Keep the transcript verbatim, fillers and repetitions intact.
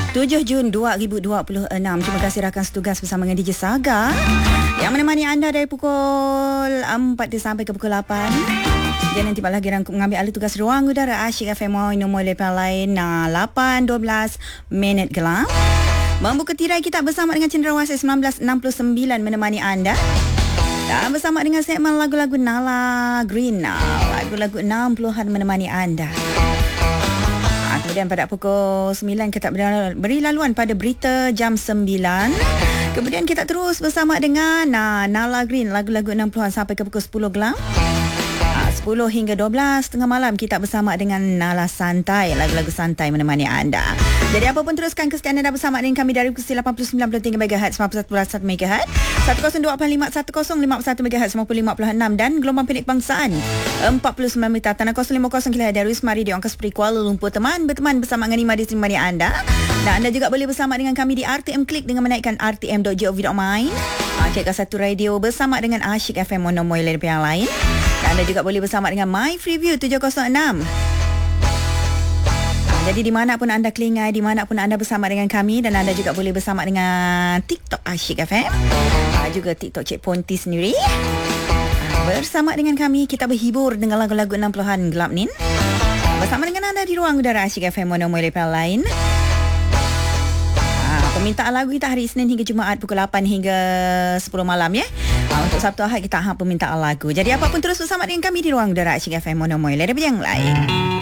tujuh Jun dua ribu dua puluh enam. Terima kasih rakan setugas bersama dengan D J Saga yang menemani anda dari pukul empat sampai ke pukul lapan. Jangan tiba lagi rangkum mengambil alih tugas ruang udara Asyik F M nombor lepas lain lapan dua belas minit gelap. Membuka tirai kita bersama dengan Cendrawasih seribu sembilan ratus enam puluh sembilan menemani anda. Dan bersama dengan segmen lagu-lagu Nala Green, lagu-lagu enam puluhan menemani anda. Kemudian pada pukul sembilan kita beri laluan pada berita jam sembilan. Kemudian kita terus bersama dengan nah, Nala Green, lagu-lagu enam puluhan sampai ke pukul sepuluh gelap. sepuluh hingga dua belas tengah malam kita bersama dengan Nala Santai, lagu-lagu santai menemani anda. Jadi apa pun teruskan kesetiaan anda bersama dengan kami dari pukul lapan puluh sembilan koma tiga megahertz, sembilan puluh satu koma satu megahertz, seratus dua puluh lima sepuluh lima puluh satu megahertz, sembilan puluh lima koma enam dan gelombang pendek bangsaan empat puluh sembilan meter tanah kosong lima puluh kilohertz dari Wisma Radio Angkasa Puri Kuala Lumpur. Teman berteman bersama dengan lima di sini anda. Dan anda juga boleh bersama dengan kami di R T M Klik dengan menaikkan r t m dot gov dot my. Cekkan satu radio bersama dengan Asyik F M nombor lebih yang lain. Dan anda juga boleh bersama dengan My Freeview tujuh kosong enam. Jadi di mana pun anda kelingai, di mana pun anda bersama dengan kami. Dan anda juga boleh bersama dengan TikTok Asyik F M, juga TikTok Cik Ponti sendiri. Bersama dengan kami, kita berhibur dengan lagu-lagu enam puluhan gelap ni. Bersama dengan anda di ruang udara Asyik F M nombor lebih lain. Permintaan lagu kita hari Isnin hingga Jumaat pukul lapan hingga sepuluh malam ya. Ha, untuk Sabtu Ahad kita hang permintaan lagu. Jadi apa pun terus bersama dengan kami di ruang udara Asyik F M nombor lebih yang lain.